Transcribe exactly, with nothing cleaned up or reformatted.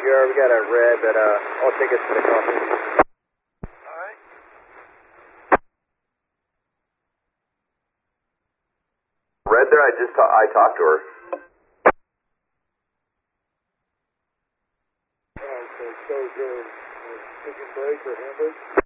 Yeah, we got a red, but uh, I'll take us to the coffee. Alright. Red there, I just ta I talked to her. Alright, so, so is your uh, taking break or handle?